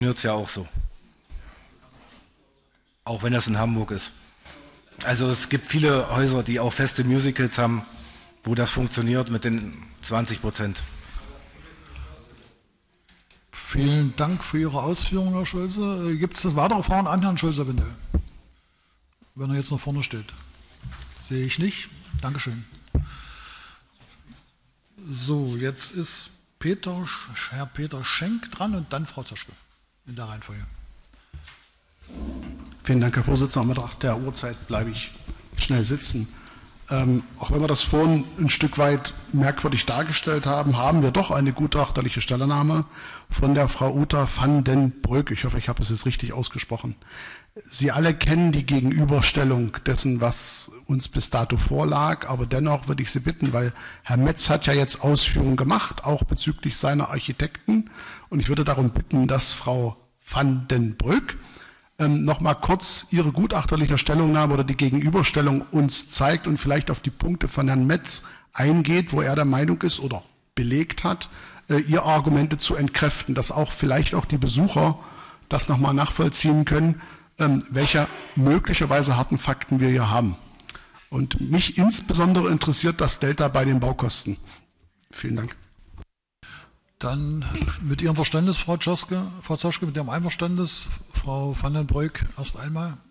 funktioniert es ja auch so. Auch wenn das in Hamburg ist. Also es gibt viele Häuser, die auch feste Musicals haben, wo das funktioniert mit den 20%. Vielen Dank für Ihre Ausführungen, Herr Schulze. Gibt es weitere Fragen an Herrn Schulze, bitte? Wenn er jetzt noch vorne steht. Sehe ich nicht. Dankeschön. So, jetzt ist Herr Peter Schenk dran und dann Frau Zoschke in der Reihenfolge. Vielen Dank, Herr Vorsitzender. Am Betracht der Uhrzeit bleibe ich schnell sitzen. Auch wenn wir das vorhin ein Stück weit merkwürdig dargestellt haben, haben wir doch eine gutachterliche Stellungnahme von der Frau Uta van den Broek. Ich hoffe, ich habe es jetzt richtig ausgesprochen. Sie alle kennen die Gegenüberstellung dessen, was uns bis dato vorlag, aber dennoch würde ich Sie bitten, weil Herr Metz hat ja jetzt Ausführungen gemacht, auch bezüglich seiner Architekten, und ich würde darum bitten, dass Frau van den Broek noch mal kurz Ihre gutachterliche Stellungnahme oder die Gegenüberstellung uns zeigt und vielleicht auf die Punkte von Herrn Metz eingeht, wo er der Meinung ist oder belegt hat, Ihre Argumente zu entkräften, dass auch vielleicht auch die Besucher das noch mal nachvollziehen können, welche möglicherweise harten Fakten wir hier haben. Und mich insbesondere interessiert das Delta bei den Baukosten. Vielen Dank. Dann mit Ihrem Verständnis, Frau Zoschke, mit Ihrem Einverständnis, Frau van den Broek erst einmal.